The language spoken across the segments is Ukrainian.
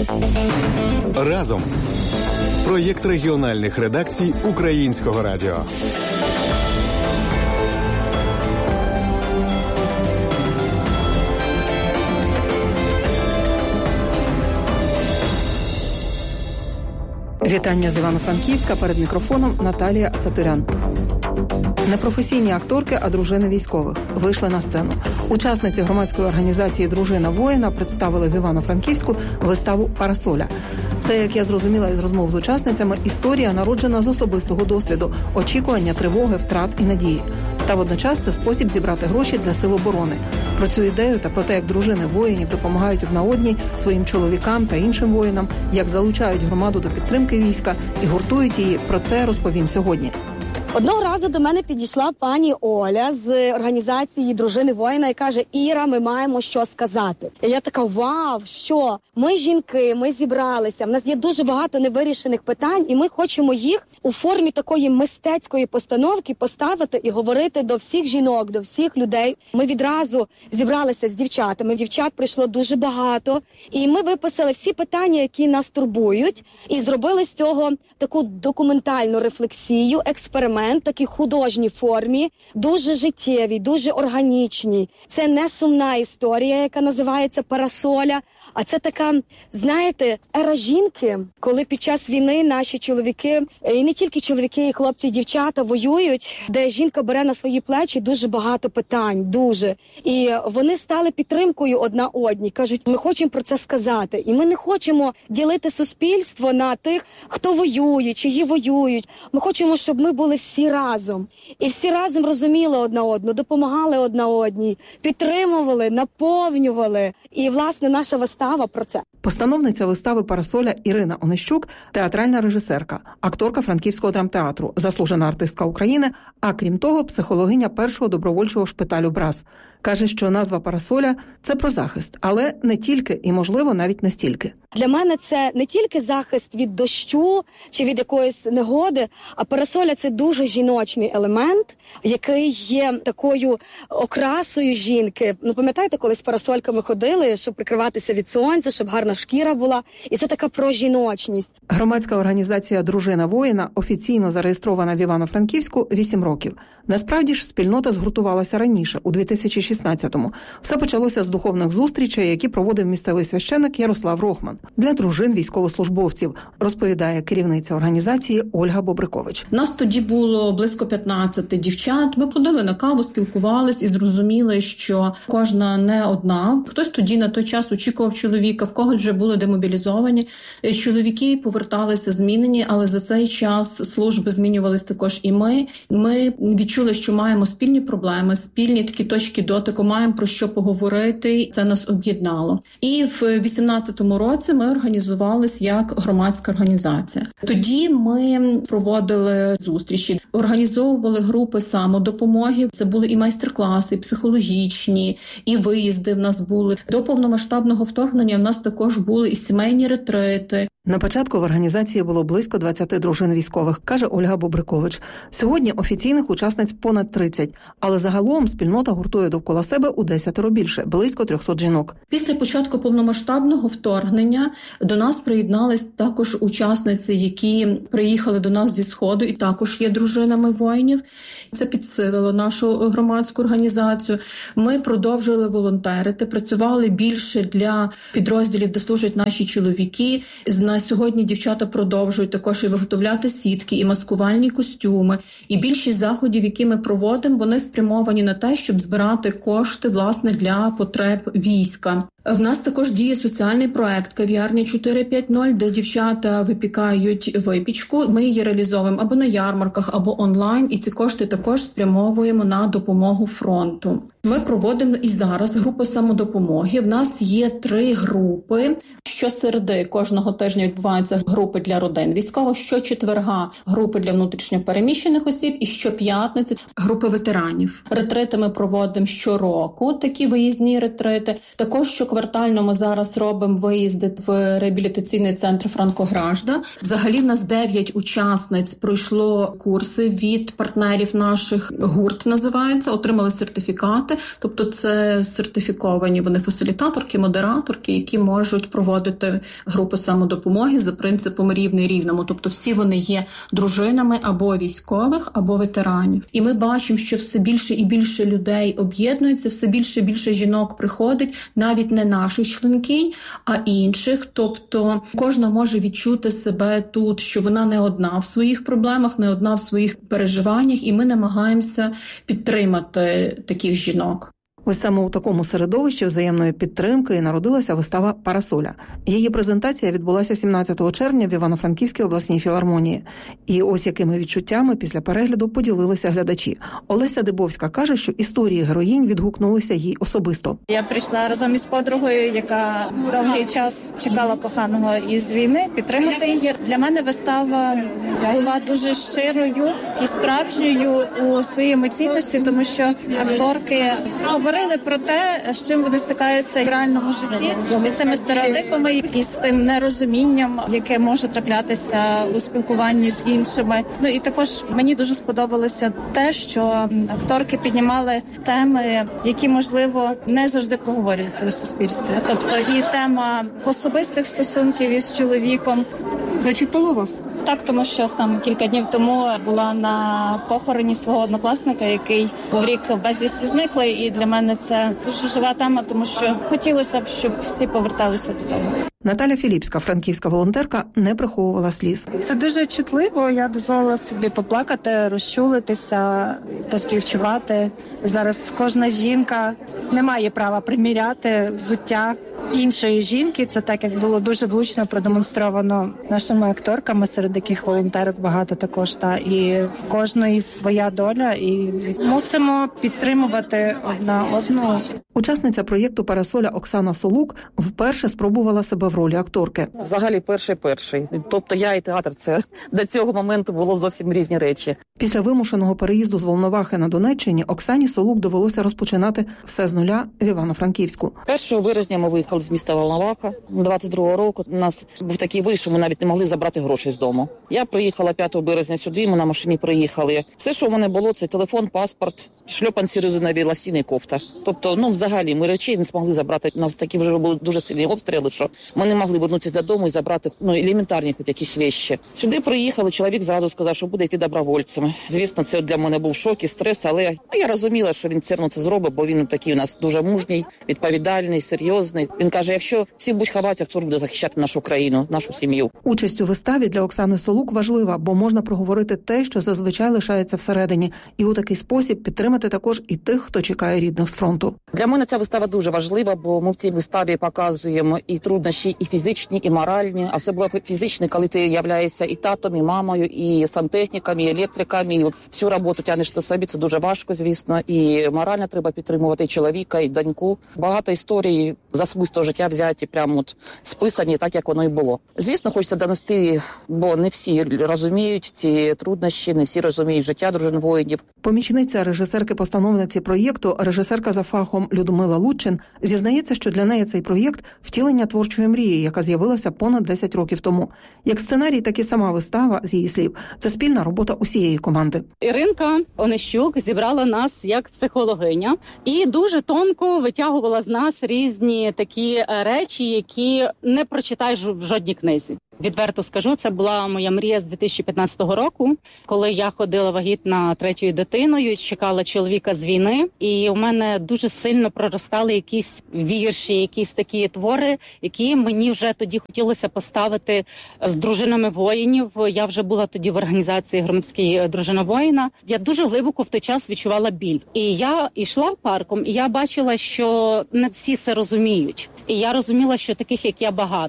Разом. Проєкт регіональних редакцій Українського радіо. Вітання з Івано-Франківська, перед мікрофоном Наталія Сатурян. Непрофесійні акторки, а дружини військових вийшли на сцену. Учасниці громадської організації «Дружина воїна» представили в Івано-Франківську виставу «Парасоля». Це, як я зрозуміла із розмов з учасницями, історія, народжена з особистого досвіду, очікування, тривоги, втрат і надії. Та водночас це спосіб зібрати гроші для сил оборони. Про цю ідею та про те, як дружини воїнів допомагають одна одній, своїм чоловікам та іншим воїнам, як залучають громаду до підтримки війська і гуртують її, про це розповім сьогодні. Одного разу до мене підійшла пані Оля з організації «Дружини воїна» і каже: «Іра, ми маємо що сказати». І я така: вау, що? Ми жінки, ми зібралися, в нас є дуже багато невирішених питань, і ми хочемо їх у формі такої мистецької постановки поставити і говорити до всіх жінок, до всіх людей. Ми відразу зібралися з дівчатами, дівчат прийшло дуже багато, і ми виписали всі питання, які нас турбують, і зробили з цього таку документальну рефлексію, експеримент, такій художній формі, дуже життєвій, дуже органічній. Це не сумна історія, яка називається «Парасоля», а це така, знаєте, ера жінки, коли під час війни наші чоловіки, і не тільки чоловіки, і хлопці, і дівчата воюють, де жінка бере на свої плечі дуже багато питань, дуже. І вони стали підтримкою одна одній. Кажуть, ми хочемо про це сказати. І ми не хочемо ділити суспільство на тих, хто воює, чиї воюють. Ми хочемо, щоб ми були всі разом. І всі разом розуміли одна одну, допомагали одна одній, підтримували, наповнювали. І, власне, наша вистава про це. Постановниця вистави «Парасоля» Ірина Онищук – театральна режисерка, акторка Франківського драмтеатру, заслужена артистка України, а крім того, психологиня першого добровольчого шпиталю «Брас». Каже, що назва «Парасоля» – це про захист, але не тільки і, можливо, навіть не стільки. Для мене це не тільки захист від дощу чи від якоїсь негоди, а парасоля – це дуже жіночний елемент, який є такою окрасою жінки. Ну, пам'ятаєте, коли з парасольками ходили, щоб прикриватися від сонця, щоб гарна шкіра була? І це така про жіночність. Громадська організація «Дружина воїна» офіційно зареєстрована в Івано-Франківську 8 років. Насправді ж, спільнота згуртувалася раніше, у 2016-му. Все почалося з духовних зустрічей, які проводив місцевий священик Ярослав Рохман для дружин військовослужбовців, розповідає керівниця організації Ольга Бобрикович. Нас тоді було близько 15 дівчат. Ми ходили на каву, спілкувались і зрозуміли, що кожна не одна. Хтось тоді на той час очікував чоловіка, в когось вже були демобілізовані. Чоловіки поверталися змінені, але за цей час служби змінювались також і ми. Ми відчули, що маємо спільні проблеми, спільні такі точки дотику, маємо про що поговорити. Це нас об'єднало. І в 18-му році ми організувалися як громадська організація. Тоді ми проводили зустрічі, організовували групи самодопомоги. Це були і майстер-класи, і психологічні, і виїзди в нас були. До повномасштабного вторгнення в нас також були і сімейні ретрити. На початку в організації було близько 20 дружин військових, каже Ольга Бобрикович. Сьогодні офіційних учасниць понад 30, але загалом спільнота гуртує довкола себе у 10 більше, близько 300 жінок. Після початку повномасштабного вторгнення до нас приєднались також учасниці, які приїхали до нас зі Сходу і також є дружинами воїнів. Це підсилило нашу громадську організацію. Ми продовжили волонтерити, працювали більше для підрозділів, де служать наші чоловіки. На сьогодні дівчата продовжують також і виготовляти сітки, і маскувальні костюми. І більшість заходів, які ми проводимо, вони спрямовані на те, щоб збирати кошти, власне, для потреб війська. В нас також діє соціальний проект «Кав'ярня 450», де дівчата випікають випічку. Ми її реалізовуємо або на ярмарках, або онлайн, і ці кошти також спрямовуємо на допомогу фронту. Ми проводимо і зараз групи самодопомоги. В нас є 3 групи. Щосереди кожного тижня відбуваються групи для родин військових, щочетверга групи для внутрішньопереміщених осіб і щоп'ятниці групи ветеранів. Ретрити ми проводимо щороку, такі виїзні ретрити. Також щокварталу Поквартально ми зараз робимо виїзди в реабілітаційний центр Франко-Гражда. Взагалі в нас 9 учасниць пройшло курси від партнерів наших, гурт називається, отримали сертифікати. Тобто це сертифіковані вони фасилітаторки, модераторки, які можуть проводити групи самодопомоги за принципом рівний рівному. Тобто всі вони є дружинами або військових, або ветеранів. І ми бачимо, що все більше і більше людей об'єднуються, все більше і більше жінок приходить, навіть не наших членкинь, а інших. Тобто кожна може відчути себе тут, що вона не одна в своїх проблемах, не одна в своїх переживаннях, і ми намагаємося підтримати таких жінок. Ось саме у такому середовищі взаємної підтримки і народилася вистава «Парасоля». Її презентація відбулася 17 червня в Івано-Франківській обласній філармонії. І ось якими відчуттями після перегляду поділилися глядачі. Олеся Дибовська каже, що історії героїнь відгукнулися їй особисто. Я прийшла разом із подругою, яка довгий час чекала коханого із війни, підтримати її. Для мене вистава була дуже щирою і справжньою у своїй емоційності, тому що акторки говорили про те, з чим вони стикаються в реальному житті, з тими стереотипами і з тим нерозумінням, яке може траплятися у спілкуванні з іншими. Ну і також мені дуже сподобалося те, що акторки піднімали теми, які, можливо, не завжди проговорюються у суспільстві. Тобто і тема особистих стосунків із чоловіком. Зачепило вас? Так, тому що саме кілька днів тому була на похороні свого однокласника, який в рік безвісті зникли, і для мене це дуже жива тема, тому що хотілося б, щоб всі поверталися додому. Наталя Філіпська, франківська волонтерка, не приховувала сліз. Це дуже чутливо, я дозволила собі поплакати, розчулитися, поспівчувати. Зараз кожна жінка не має права приміряти взуття іншої жінки. Це так, як було дуже влучно продемонстровано нашими акторками, серед яких волонтерів багато також. І в кожної своя доля, і мусимо підтримувати одна одну. Учасниця проєкту «Парасоля» Оксана Солук вперше спробувала себе в ролі акторки. Взагалі перший. Тобто я і театр, це до цього моменту було зовсім різні речі. Після вимушеного переїзду з Волновахи на Донеччині Оксані Солук довелося розпочинати все з нуля в Івано-Франківську. 1 березня ми виїхали з міста Волноваха 22-го року. У нас був такий виїзд, що ми навіть не могли забрати гроші з дому. Я приїхала 5 березня сюди, ми на машині приїхали. Все, що в мене було, це телефон, паспорт, шльопанці резинові, лосіни, кофта. Тобто, взагалі, ми речей не змогли забрати. У нас такі вже були дуже сильні обстріли, що ми не могли вернутися додому і забрати елементарні хоч якісь речі. Сюди приїхали, чоловік зразу сказав, що буде йти добровольцями. Звісно, це для мене був шок і стрес, але я розуміла, що він це зробить, бо він такий у нас дуже мужній, відповідальний, серйозний. Він каже, якщо всі будуть ховатися, хто буде захищати нашу країну, нашу сім'ю. Участь у виставі для Оксани Солук важлива, бо можна проговорити те, що зазвичай лишається всередині, і у такий спосіб підтримати також і тих, хто чекає рідних з фронту. Для мене ця вистава дуже важлива, бо ми в цій виставі показуємо і труднощі, і фізичні, і моральні. Особливо фізичні, коли ти являєшся і татом, і мамою, і сантехніками, і електриками, і всю роботу тягнеш на собі. Це дуже важко, звісно. І морально треба підтримувати і чоловіка, і доньку. Багато історій з особистого життя взяті, прямо списані так, як воно і було. Звісно, хочеться донести, бо не всі розуміють ці труднощі, не всі розуміють життя дружин воїнів. Помічниця режисерки-постановниці проєкту, режисерка за фахом Людмила Лучин, зізнається, що для неї цей проєкт – втілення творчої мрії, яка з'явилася понад 10 років тому. Як сценарій, так і сама вистава, з її слів, це спільна робота усієї команди. Іринка Онищук зібрала нас як психологиня і дуже тонко витягувала з нас різні такі речі, які не прочитаєш в жодній книзі. Відверто скажу, це була моя мрія з 2015 року, коли я ходила вагітна 3-ю дитиною, чекала чоловіка з війни, і у мене дуже сильно проростали якісь вірші, якісь такі твори, які мені вже тоді хотілося поставити з дружинами воїнів. Я вже була тоді в організації громадській «Дружина воїна». Я дуже глибоко в той час відчувала біль. І я йшла парком, і я бачила, що не всі це розуміють. І я розуміла, що таких, як я, багато.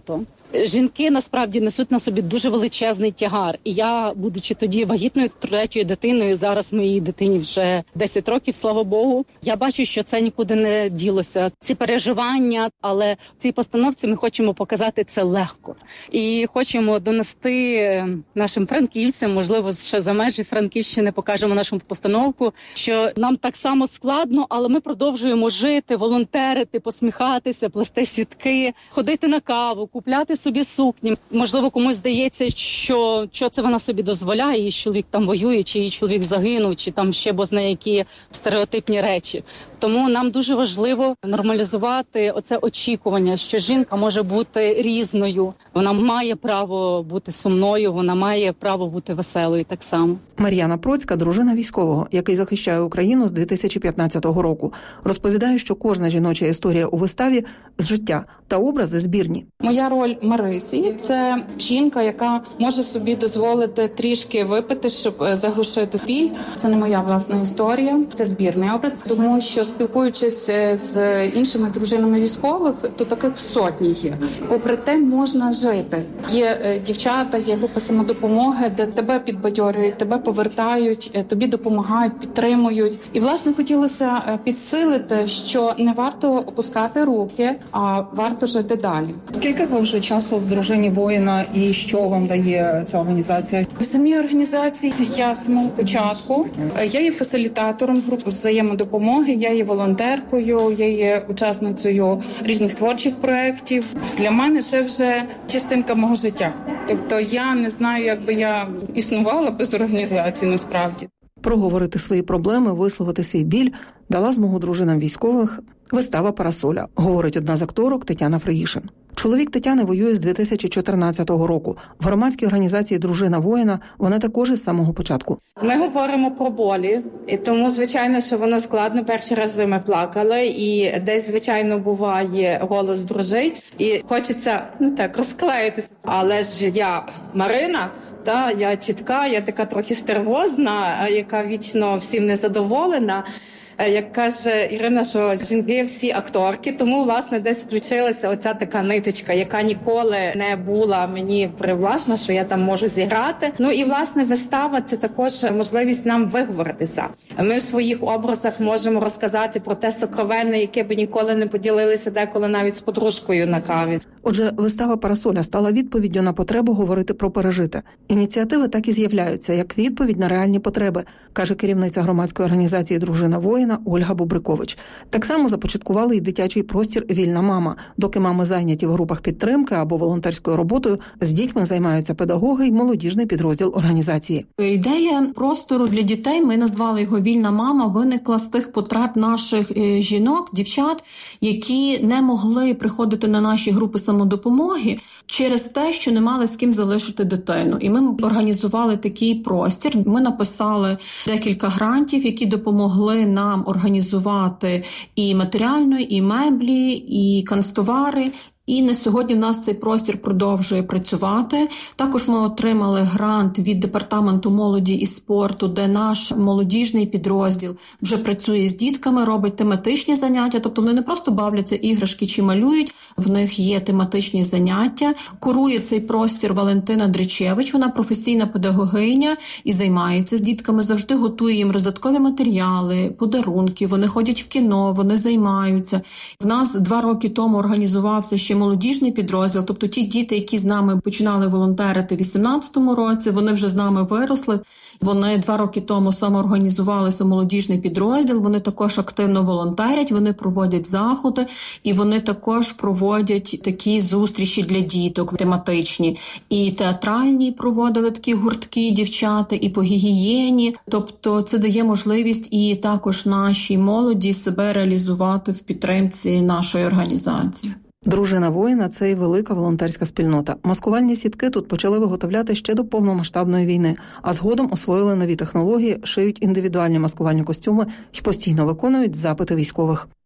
Жінки насправді несуть на собі дуже величезний тягар. І я, будучи тоді вагітною 3-ю дитиною, зараз моїй дитині вже 10 років, слава Богу, я бачу, що це нікуди не ділося. Ці переживання, але в цій постановці ми хочемо показати це легко. І хочемо донести нашим франківцям, можливо, ще за межі Франківщини покажемо нашу постановку, що нам так само складно, але ми продовжуємо жити, волонтерити, посміхатися, плести сітки, ходити на каву, купляти собі сукні. Можливо, комусь здається, що це вона собі дозволяє, її чоловік там воює, чи її чоловік загинув, чи там ще бозна які стереотипні речі. Тому нам дуже важливо нормалізувати оце очікування, що жінка може бути різною, вона має право бути сумною, вона має право бути веселою так само. Мар'яна Процька, дружина військового, який захищає Україну з 2015 року, розповідає, що кожна жіноча історія у виставі з життя та образи збірні. Моя роль Марисі – це жінка, яка може собі дозволити трішки випити, щоб заглушити біль. Це не моя власна історія, це збірний образ, тому що спілкуючись з іншими дружинами військових, то таких сотні є. Попри те, можна жити. Є дівчата, є групи самодопомоги, де тебе підбадьорюють, тебе повертають, тобі допомагають, підтримують. І, власне, хотілося підсилити, що не варто опускати руки, а варто жити далі. Скільки ви вже часу в дружині воїна і що вам дає ця організація? В самій організації я з самого початку. Я є фасилітатором груп взаємодопомоги, я є волонтеркою, я є учасницею різних творчих проєктів. Для мене це вже частинка мого життя. Тобто я не знаю, як би я існувала без організації насправді. Проговорити свої проблеми, висловити свій біль дала змогу дружинам військових вистава «Парасоля», говорить одна з акторок Тетяна Фриїшин. Чоловік Тетяни воює з 2014 року. В громадській організації «Дружина воїна» вона також із самого початку. Ми говоримо про болі, і тому, звичайно, що воно складно. Перші рази ми плакали, і десь, звичайно, буває, голос дрожить, і хочеться, розклеїтися. Але ж я Марина, я чітка, я така трохи стервозна, яка вічно всім незадоволена. Як каже Ірина, що жінки всі акторки, тому, власне, десь включилася оця така ниточка, яка ніколи не була мені привласна, що я там можу зіграти. Ну і, власне, вистава – це також можливість нам виговоритися. Ми в своїх образах можемо розказати про те сокровенне, яке би ніколи не поділилися деколи навіть з подружкою на каві. Отже, вистава «Парасоля» стала відповіддю на потребу говорити про пережите. Ініціативи так і з'являються, як відповідь на реальні потреби, каже керівниця громадської організації «Дружина воїна» Ольга Бубрикович. Так само започаткували і дитячий простір «Вільна мама». Доки мами зайняті в групах підтримки або волонтерською роботою, з дітьми займаються педагоги і молодіжний підрозділ організації. Ідея простору для дітей, ми назвали його «Вільна мама», виникла з тих потреб наших жінок, дівчат, які не могли приходити на наші групи самодопомоги через те, що не мали з ким залишити дитину. І ми організували такий простір. Ми написали декілька грантів, які допомогли нам організувати і матеріально, і меблі, і канцтовари. І на сьогодні в нас цей простір продовжує працювати. Також ми отримали грант від Департаменту молоді і спорту, де наш молодіжний підрозділ вже працює з дітками, робить тематичні заняття. Тобто вони не просто бавляться іграшки чи малюють, в них є тематичні заняття. Курує цей простір Валентина Дричевич, вона професійна педагогиня і займається з дітками, завжди готує їм роздаткові матеріали, подарунки, вони ходять в кіно, вони займаються. В нас 2 роки тому організувався ще молодіжний підрозділ, тобто ті діти, які з нами починали волонтерити в 2018 році, вони вже з нами виросли. Вони 2 роки тому самоорганізувалися в молодіжний підрозділ, вони також активно волонтерять, вони проводять заходи і вони також проводять такі зустрічі для діток тематичні. І театральні проводили такі гуртки дівчата, і по гігієні. Тобто це дає можливість і також нашій молоді себе реалізувати в підтримці нашої організації. «Дружина воїна» – це і велика волонтерська спільнота. Маскувальні сітки тут почали виготовляти ще до повномасштабної війни, а згодом освоїли нові технології, шиють індивідуальні маскувальні костюми і постійно виконують запити військових.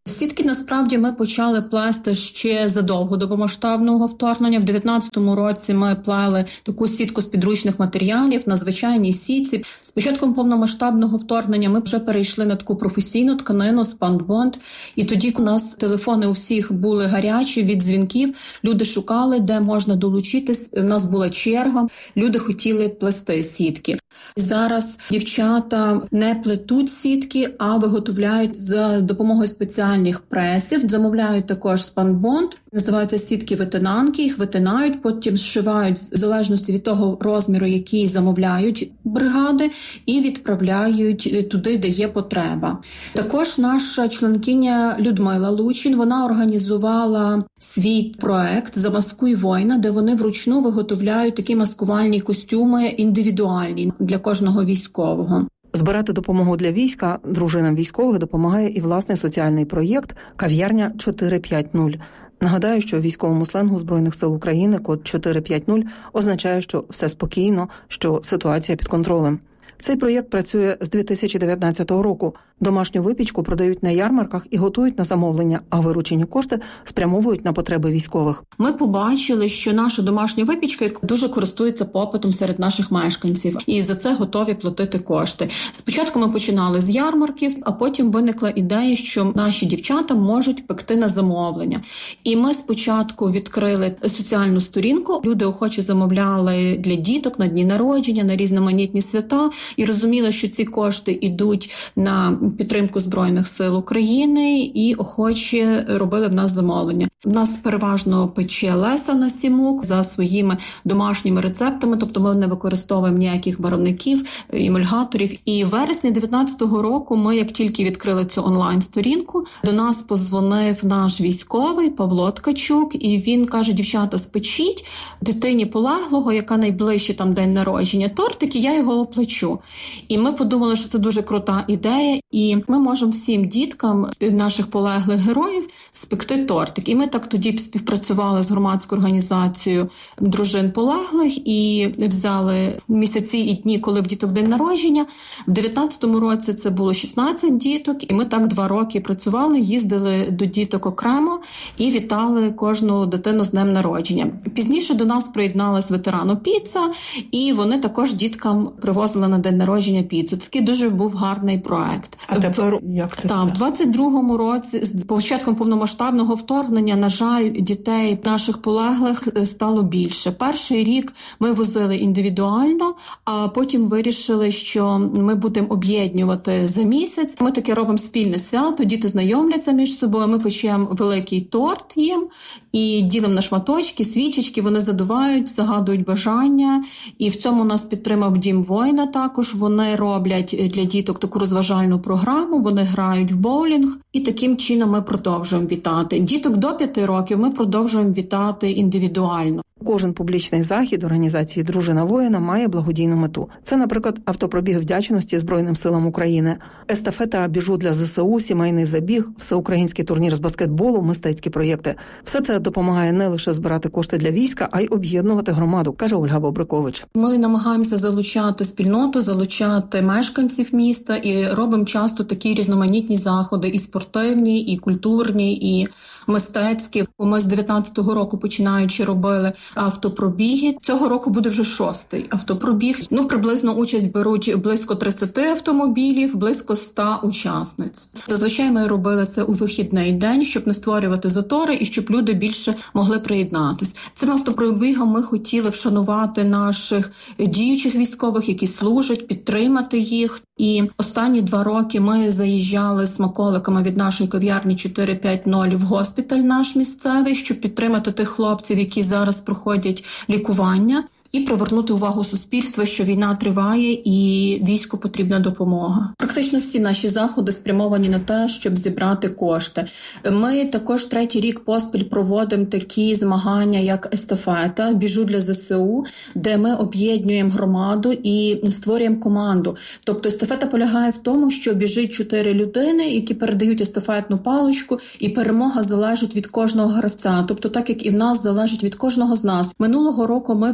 Сітки, насправді, ми почали плести ще задовго до повномасштабного вторгнення. В 19-му році ми плели таку сітку з підручних матеріалів на звичайній сітці. З початком повномасштабного вторгнення ми вже перейшли на таку професійну тканину, спанбонд. І тоді у нас телефони у всіх були гарячі від дзвінків. Люди шукали, де можна долучитись. У нас була черга. Люди хотіли плести сітки. Зараз дівчата не плетуть сітки, а виготовляють за допомогою спеціальних пресів. Замовляють також спанбонд. Називаються сітки-витинанки. Їх витинають, потім зшивають в залежності від того розміру, який замовляють бригади, і відправляють туди, де є потреба. Також наша членкиня Людмила Лучин, вона організувала свій проект «Замаскуй воїна», де вони вручну виготовляють такі маскувальні костюми індивідуальні для кожного військового. Збирати допомогу для війська дружинам військових допомагає і власний соціальний проєкт «Кав'ярня 450». Нагадаю, що у військовому сленгу Збройних сил України код 450 означає, що все спокійно, що ситуація під контролем. Цей проєкт працює з 2019 року. Домашню випічку продають на ярмарках і готують на замовлення, а виручені кошти спрямовують на потреби військових. Ми побачили, що наша домашня випічка дуже користується попитом серед наших мешканців, і за це готові платити кошти. Спочатку ми починали з ярмарків, а потім виникла ідея, що наші дівчата можуть пекти на замовлення. І ми спочатку відкрили соціальну сторінку. Люди охоче замовляли для діток на дні народження, на різноманітні свята, і розуміли, що ці кошти йдуть на підтримку Збройних сил України, і охоче робили в нас замовлення. В нас переважно пече Леся Насімук за своїми домашніми рецептами, тобто ми не використовуємо ніяких барвників, емульгаторів. І в вересні 19-го року ми, як тільки відкрили цю онлайн-сторінку, до нас позвонив наш військовий Павло Ткачук, і він каже: дівчата, спечіть дитині полеглого, яка найближче там день народження, тортик, і я його оплачу. І ми подумали, що це дуже крута ідея, і ми можемо всім діткам наших полеглих героїв спекти тортик. І ми так тоді співпрацювали з громадською організацією дружин полеглих і взяли місяці і дні, коли в діток день народження. В 19-му році це було 16 діток, і ми так 2 роки працювали, їздили до діток окремо і вітали кожну дитину з днем народження. Пізніше до нас приєдналась ветерану піца, і вони також діткам привозили на день народження піцу. Такий дуже був гарний проект. А тепер як це все? В 22-му році, з початком повномасштабного вторгнення, на жаль, дітей наших полеглих стало більше. Перший рік ми возили індивідуально, а потім вирішили, що ми будемо об'єднувати за місяць. Ми таке робимо спільне свято, діти знайомляться між собою, ми печемо великий торт їм і ділимо на шматочки, свічечки, вони задувають, загадують бажання. І в цьому нас підтримав Дім воїна також. Вони роблять для діток таку розважальну програму, вони грають в боулінг, і таким чином ми продовжуємо вітати. Діток до 5 років ми продовжуємо вітати індивідуально. Кожен публічний захід організації «Дружина воїна» має благодійну мету. Це, наприклад, автопробіг вдячності Збройним силам України, естафета біжу для ЗСУ, сімейний забіг, всеукраїнський турнір з баскетболу, мистецькі проєкти. Все це допомагає не лише збирати кошти для війська, а й об'єднувати громаду, каже Ольга Бобрикович. Ми намагаємося залучати спільноту, залучати мешканців міста і робимо часто такі різноманітні заходи, і спортивні, і культурні, і мистецькі. Ми з 19-го року починаючи робили автопробіги. Цього року буде вже 6-й автопробіг. Приблизно участь беруть близько 30 автомобілів, близько 100 учасниць. Зазвичай ми робили це у вихідний день, щоб не створювати затори і щоб люди більше могли приєднатись. Цим автопробігом ми хотіли вшанувати наших діючих військових, які служать, підтримати їх. І останні 2 роки ми заїжджали з смаколиками від нашої кав'ярні 450 в госпіталь наш місцевий, щоб підтримати тих хлопців, які зараз проходять лікування, і привернути увагу суспільства, що війна триває і війську потрібна допомога. Практично всі наші заходи спрямовані на те, щоб зібрати кошти. Ми також 3-й рік поспіль проводимо такі змагання, як естафета «Біжу для ЗСУ», де ми об'єднуємо громаду і створюємо команду. Тобто естафета полягає в тому, що біжить 4 людини, які передають естафетну паличку, і перемога залежить від кожного гравця. Тобто так, як і в нас залежить від кожного з нас. Минулого року ми провели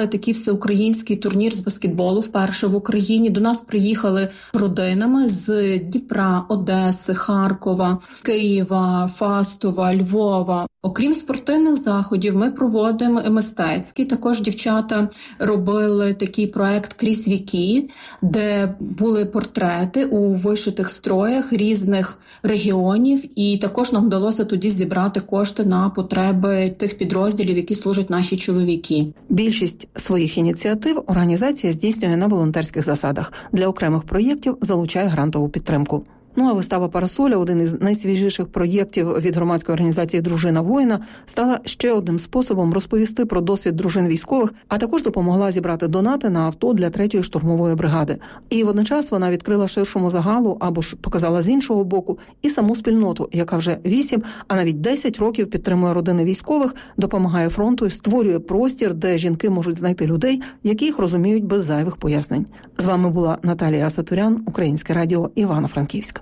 організували такий всеукраїнський турнір з баскетболу вперше в Україні. До нас приїхали родинами з Дніпра, Одеси, Харкова, Києва, Фастова, Львова. Окрім спортивних заходів, ми проводимо мистецькі. Також дівчата робили такий проект «Крізь віки», де були портрети у вишитих строях різних регіонів. І також нам вдалося тоді зібрати кошти на потреби тих підрозділів, які служать наші чоловіки. Більшість своїх ініціатив організація здійснює на волонтерських засадах. Для окремих проєктів залучає грантову підтримку. Ну а вистава «Парасоля», один із найсвіжіших проєктів від громадської організації «Дружина воїна», стала ще одним способом розповісти про досвід дружин військових, а також допомогла зібрати донати на авто для 3-ї штурмової бригади. І водночас вона відкрила ширшому загалу, або ж показала з іншого боку, і саму спільноту, яка вже 8, а навіть 10 років підтримує родини військових, допомагає фронту і створює простір, де жінки можуть знайти людей, які їх розуміють без зайвих пояснень. З вами була Наталія Асатурян, Українське радіо, Івано-Франківськ.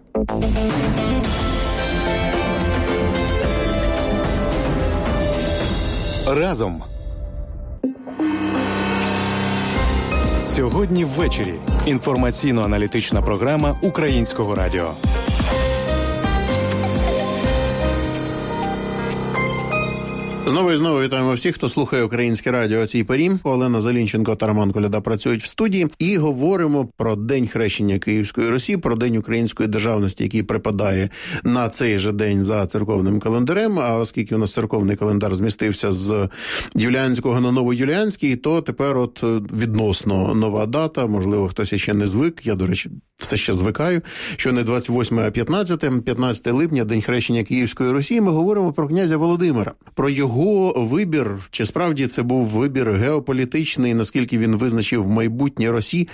Разом. Сьогодні ввечері. Інформаційно-аналітична програма Українського радіо. Знову і знову вітаємо всіх, хто слухає Українське радіо о цій порі. Олена Залінченко та Роман Коляда працюють в студії. І говоримо про День хрещення Київської Русі, про День української державності, який припадає на цей же день за церковним календарем. А оскільки у нас церковний календар змістився з юліанського на новоюліанський, то тепер от відносно нова дата. Можливо, хтось ще не звик. Я, до речі, все ще звикаю, що не 28, а 15 липня, День хрещення Київської Русі. Ми говоримо про князя Володимира, про його вибір, чи справді це був вибір геополітичний, наскільки він визначив майбутнє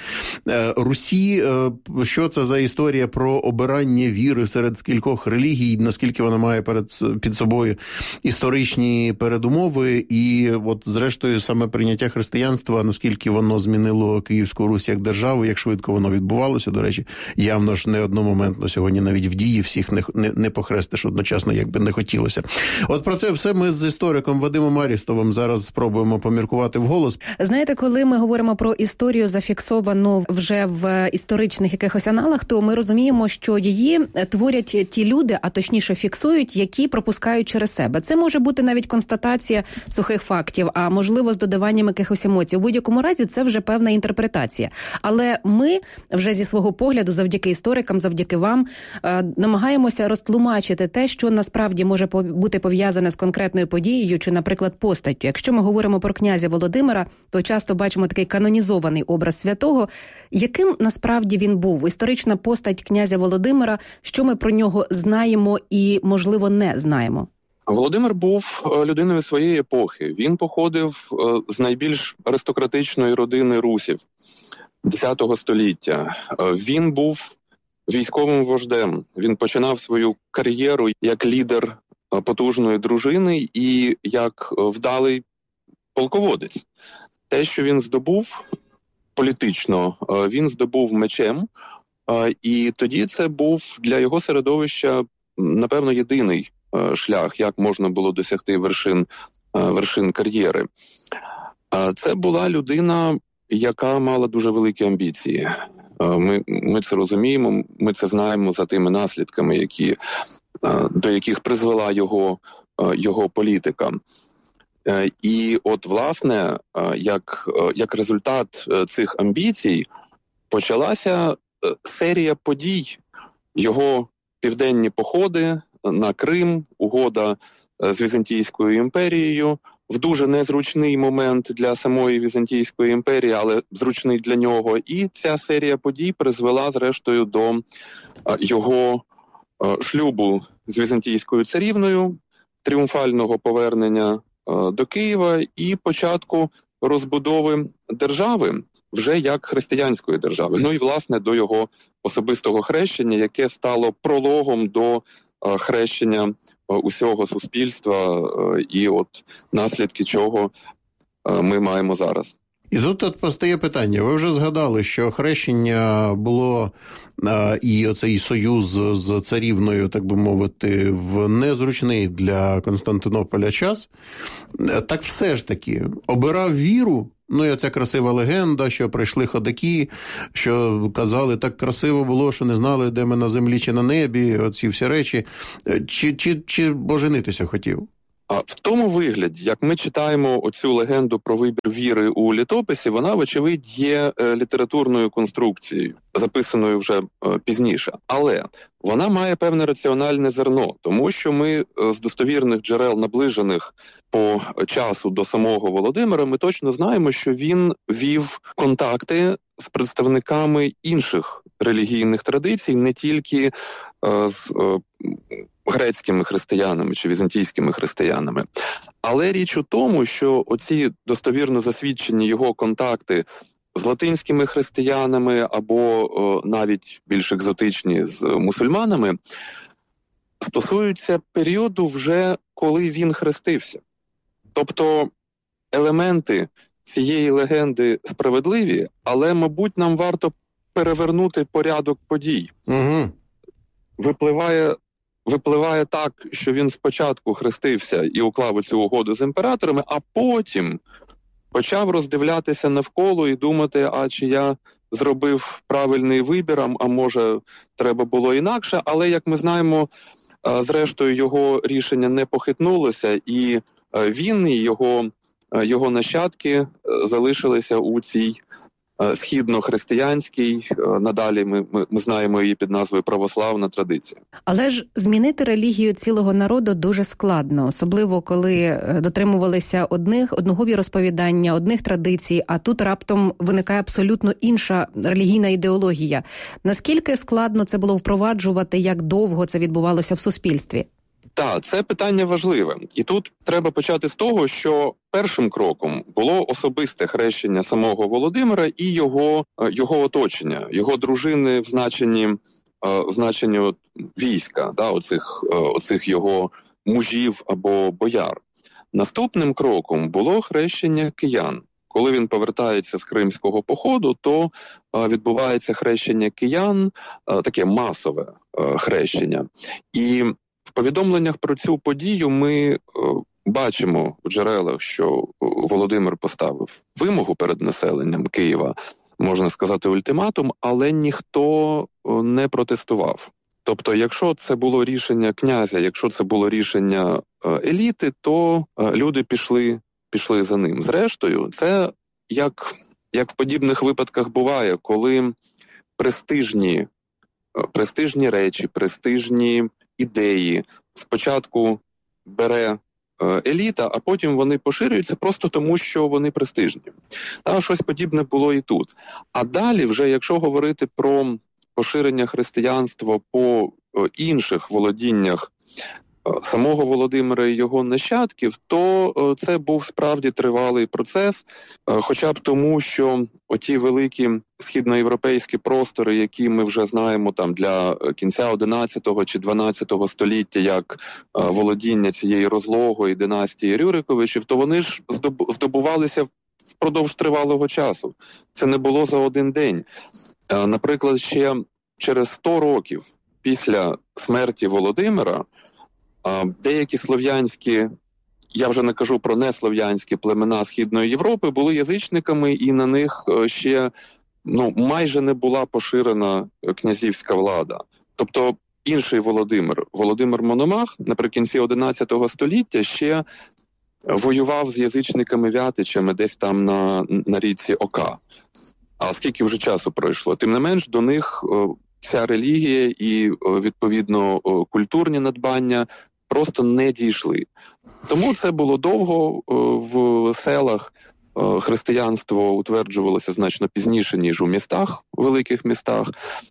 Русі, що це за історія про обирання віри серед кількох релігій, наскільки вона має під собою історичні передумови, і от зрештою саме прийняття християнства, наскільки воно змінило Київську Русь як державу, як швидко воно відбувалося, до речі, явно ж не одномоментно сьогодні навіть в дії всіх не похрестиш одночасно, як би не хотілося. От про це все ми з істориком Вадимом Арістовим зараз спробуємо поміркувати вголос. Знаєте, коли ми говоримо про історію, зафіксовану вже в історичних якихось аналах, то ми розуміємо, що її творять ті люди, а точніше фіксують, які пропускають через себе. Це може бути навіть констатація сухих фактів, а можливо з додаванням якихось емоцій. У будь-якому разі це вже певна інтерпретація. Але ми вже зі свого погляду, завдяки історикам, завдяки вам, намагаємося розтлумачити те, що насправді може бути пов'язане з конкретною подією чи, наприклад, постаттю. Якщо ми говоримо про князя Володимира, то часто бачимо такий канонізований образ святого. Яким насправді він був? Історична постать князя Володимира, що ми про нього знаємо і, можливо, не знаємо? Володимир був людиною своєї епохи. Він походив з найбільш аристократичної родини русів X століття. Він був військовим вождем. Він починав свою кар'єру як лідер потужної дружини і як вдалий полководець. Те, що він здобув політично, він здобув мечем, і тоді це був для його середовища, напевно, єдиний шлях, як можна було досягти вершин кар'єри. Це була людина, яка мала дуже великі амбіції. Ми це розуміємо, ми це знаємо за тими наслідками, до яких призвела його політика. І от, власне, як результат цих амбіцій почалася серія подій, його південні походи на Крим, угода з Візантійською імперією, в дуже незручний момент для самої Візантійської імперії, але зручний для нього. І ця серія подій призвела, зрештою, до його шлюбу з Візантійською царівною, тріумфального повернення до Києва і початку розбудови держави вже як християнської держави. Ну і, власне, до його особистого хрещення, яке стало прологом до хрещення усього суспільства і от наслідки чого ми маємо зараз. І тут постає питання. Ви вже згадали, що хрещення було і оцей союз з царівною, так би мовити, в незручний для Константинополя час. Так все ж таки, обирав віру, ну і оця красива легенда, що прийшли ходаки, що казали, так красиво було, що не знали, де ми на землі чи на небі, оці всі речі. Чи боженитися хотів? В тому вигляді, як ми читаємо оцю легенду про вибір віри у літописі, вона, вочевидь, є літературною конструкцією, записаною вже пізніше. Але вона має певне раціональне зерно, тому що ми з достовірних джерел, наближених по часу до самого Володимира, ми точно знаємо, що він вів контакти з представниками інших релігійних традицій, не тільки з грецькими християнами чи візантійськими християнами. Але річ у тому, що оці достовірно засвідчені його контакти з латинськими християнами або навіть більш екзотичні з мусульманами стосуються періоду вже, коли він хрестився. Тобто елементи цієї легенди справедливі, але, мабуть, нам варто перевернути порядок подій. Угу. Випливає так, що він спочатку хрестився і уклав оцю угоду з імператорами, а потім почав роздивлятися навколо і думати, а чи я зробив правильний вибір, а може треба було інакше. Але, як ми знаємо, зрештою його рішення не похитнулося, і він і його нащадки залишилися у цій східно-християнській, надалі ми знаємо її під назвою православна традиція. Але ж змінити релігію цілого народу дуже складно, особливо коли дотримувалися одного віросповідання, одних традицій, а тут раптом виникає абсолютно інша релігійна ідеологія. Наскільки складно це було впроваджувати, як довго це відбувалося в суспільстві? Так, це питання важливе. І тут треба почати з того, що першим кроком було особисте хрещення самого Володимира і його оточення, його дружини в значенні війська, оцих його мужів або бояр. Наступним кроком було хрещення киян. Коли він повертається з кримського походу, то відбувається хрещення киян, таке масове хрещення. І в повідомленнях про цю подію ми бачимо в джерелах, що Володимир поставив вимогу перед населенням Києва, можна сказати, ультиматум, але ніхто не протестував. Тобто, якщо це було рішення князя, якщо це було рішення еліти, то люди пішли за ним. Зрештою, це як в подібних випадках буває, коли престижні речі, престижні ідеї спочатку бере еліта, а потім вони поширюються просто тому, що вони престижні. Щось подібне було і тут. А далі вже, якщо говорити про поширення християнства по інших володіннях самого Володимира і його нащадків, то це був справді тривалий процес, хоча б тому, що оті великі східноєвропейські простори, які ми вже знаємо там для кінця 11 чи 12 століття, як володіння цієї розлогої династії Рюриковичів, то вони ж здобувалися впродовж тривалого часу. Це не було за один день. Наприклад, ще через 100 років після смерті Володимира деякі слов'янські, я вже не кажу про неслов'янські племена Східної Європи, були язичниками, і на них ще майже не була поширена князівська влада. Тобто інший Володимир Мономах, наприкінці 11 століття ще воював з язичниками-вятичами десь там на річці Ока. А скільки вже часу пройшло? Тим не менш, до них ця релігія і, відповідно, культурні надбання просто не дійшли. Тому це було довго. В селах християнство утверджувалося значно пізніше, ніж у містах, великих містах.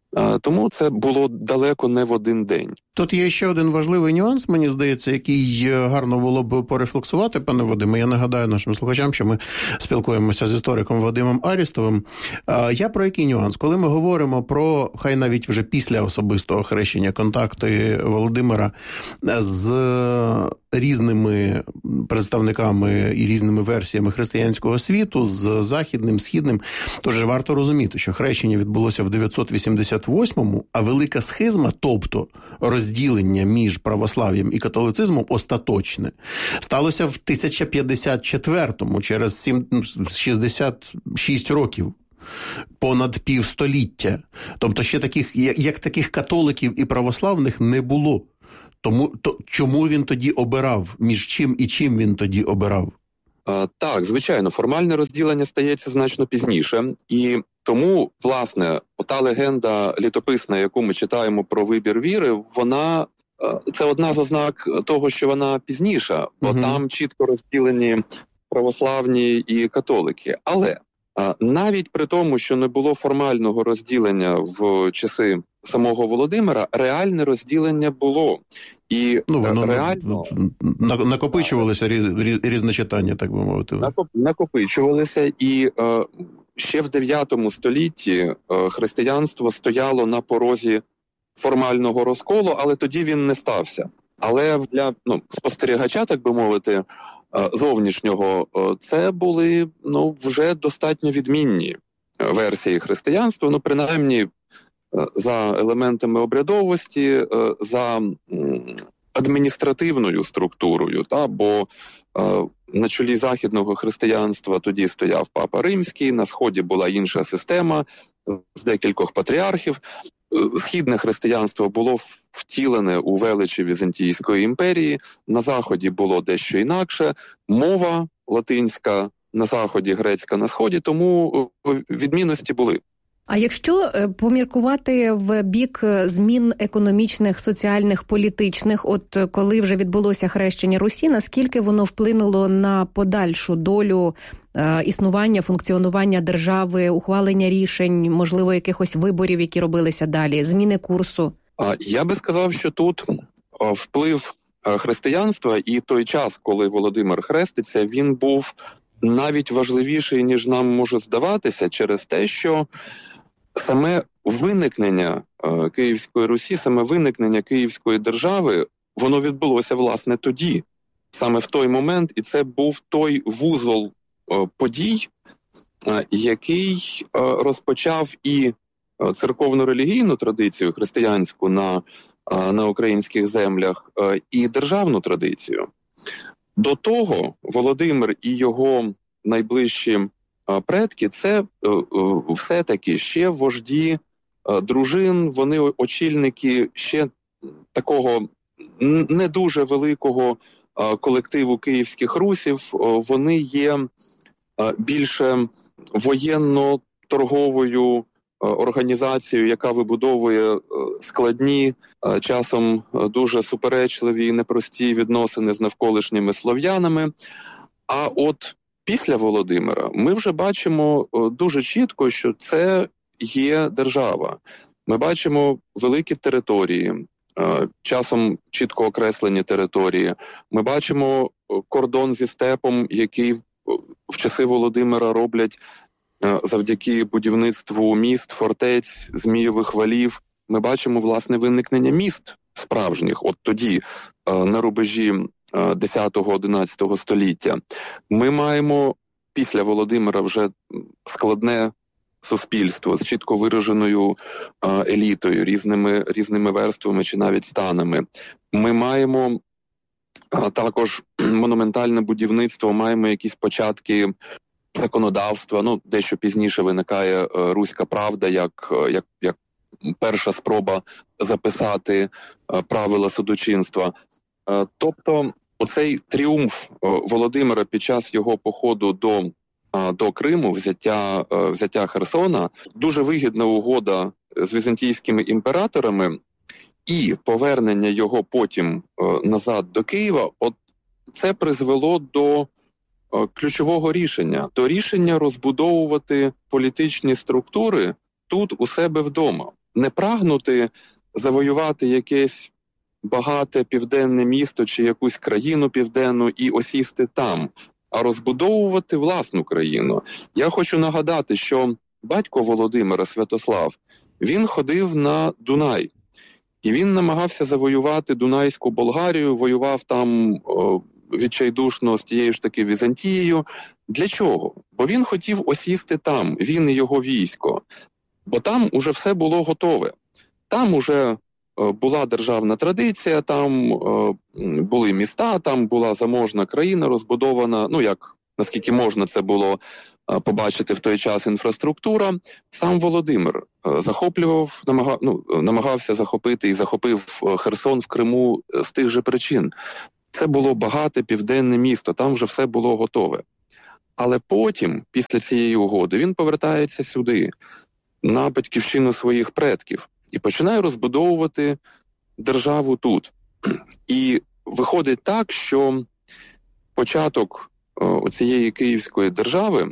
Тому це було далеко не в один день. Тут є ще один важливий нюанс, мені здається, який гарно було б порефлексувати, пане Вадиме. Я нагадаю нашим слухачам, що ми спілкуємося з істориком Вадимом Арістовим. Я про який нюанс? Коли ми говоримо про, хай навіть вже після особистого хрещення, контакти Володимира з різними представниками і різними версіями християнського світу, з західним, східним, тож варто розуміти, що хрещення відбулося в 988-му, а велика схизма, тобто розділення між православ'ям і католицизмом остаточне, сталося в 1054-му, через 66 років. Понад півстоліття. Тобто ще таких, як таких католиків і православних не було. Тому чому він тоді обирав? Між чим і чим він тоді обирав? Так, звичайно, формальне розділення стається значно пізніше. І тому, власне, ота легенда літописна, яку ми читаємо про вибір віри, вона це одна з ознак того, що вона пізніша, бо там чітко розділені православні і католики. Але навіть при тому, що не було формального розділення в часи самого Володимира, реальне розділення було. І воно реально накопичувалися різне читання, так би мовити. Накопичувалися, і ще в 9 столітті християнство стояло на порозі формального розколу, але тоді він не стався. Але для спостерігача, так би мовити, зовнішнього, це були вже достатньо відмінні версії християнства, принаймні за елементами обрядовості, за адміністративною структурою, бо на чолі західного християнства тоді стояв Папа Римський, на Сході була інша система з декількох патріархів. Східне християнство було втілене у величі Візантійської імперії, на Заході було дещо інакше, мова латинська на Заході, грецька на Сході, тому відмінності були. А якщо поміркувати в бік змін економічних, соціальних, політичних, от коли вже відбулося хрещення Русі, наскільки воно вплинуло на подальшу долю існування, функціонування держави, ухвалення рішень, можливо, якихось виборів, які робилися далі, зміни курсу? Я би сказав, що тут вплив християнства і той час, коли Володимир хреститься, він був навіть важливіший, ніж нам може здаватися, через те, що саме виникнення Київської Русі, саме виникнення Київської держави, воно відбулося, власне, тоді, саме в той момент, і це був той вузол подій, який розпочав і церковно-релігійну традицію християнську на українських землях, і державну традицію. До того Володимир і його найближчі предки – це все-таки ще вожді дружин, вони очільники ще такого не дуже великого колективу київських русів, вони є більше воєнно-торговою організацією, яка вибудовує складні, часом дуже суперечливі і непрості відносини з навколишніми слов'янами. А от після Володимира ми вже бачимо дуже чітко, що це є держава. Ми бачимо великі території, часом чітко окреслені території. Ми бачимо кордон зі степом, який в часи Володимира роблять завдяки будівництву міст, фортець, Змієвих валів. Ми бачимо, власне, виникнення міст справжніх, от тоді, на рубежі 10-11 століття. Ми маємо після Володимира вже складне суспільство з чітко вираженою елітою, різними верствами чи навіть станами. Ми маємо також монументальне будівництво, маємо якісь початки законодавства, дещо пізніше виникає Руська правда, як перша спроба записати правила судочинства. Тобто оцей тріумф Володимира під час його походу до Криму, взяття Херсона, дуже вигідна угода з візантійськими імператорами і повернення його потім назад до Києва, от це призвело до ключового рішення, до рішення розбудовувати політичні структури тут у себе вдома. не прагнути завоювати якесь багате південне місто чи якусь країну південну і осісти там, а розбудовувати власну країну. Я хочу нагадати, що батько Володимира, Святослав, він ходив на Дунай. І він намагався завоювати Дунайську Болгарію, воював там відчайдушно з тією ж таки Візантією. Для чого? Бо він хотів осісти там, він і його військо. Бо там уже все було готове. Там уже була державна традиція, там були міста, там була заможна країна розбудована, як наскільки можна це було побачити в той час інфраструктура. Сам Володимир намагався захопити і захопив Херсон в Криму з тих же причин. Це було багате південне місто, там вже все було готове. Але потім, після цієї угоди, він повертається сюди, на батьківщину своїх предків, і починає розбудовувати державу тут. І виходить так, що початок цієї Київської держави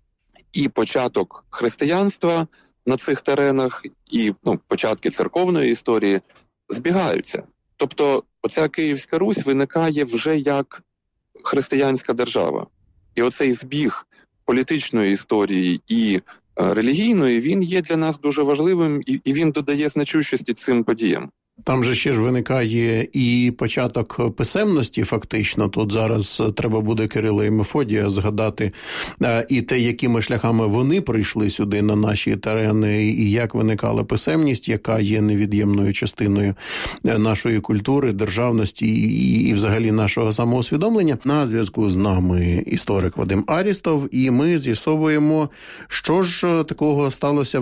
і початок християнства на цих теренах, і початки церковної історії збігаються. Тобто оця Київська Русь виникає вже як християнська держава. І оцей збіг політичної історії і релігійної, він є для нас дуже важливим, і він додає значущості цим подіям. Там же ще ж виникає і початок писемності, фактично. Тут зараз треба буде Кирила і Мефодія згадати і те, якими шляхами вони прийшли сюди на наші терени, і як виникала писемність, яка є невід'ємною частиною нашої культури, державності і взагалі нашого самоусвідомлення. На зв'язку з нами історик Вадим Арістов, і ми з'ясовуємо, що ж такого сталося в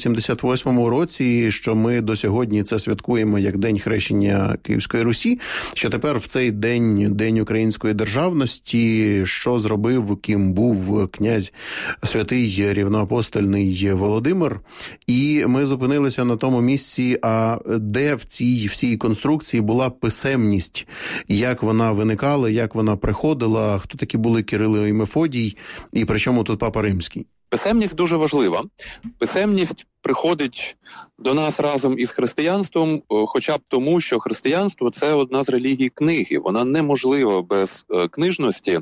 988 році, що ми до сьогодні це святкуємо як День хрещення Київської Русі, що тепер в цей день української державності, що зробив, ким був князь святий рівноапостольний Володимир. І ми зупинилися на тому місці, а де в цій всій конструкції була писемність, як вона виникала, як вона приходила, хто такі були Кирило і Мефодій, і при чому тут Папа Римський? Писемність дуже важлива. Писемність приходить до нас разом із християнством, хоча б тому, що християнство – це одна з релігій книги. Вона неможлива без книжності,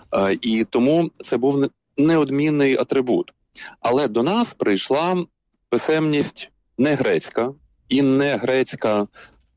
і тому це був неодмінний атрибут. Але до нас прийшла писемність не грецька, і не грецька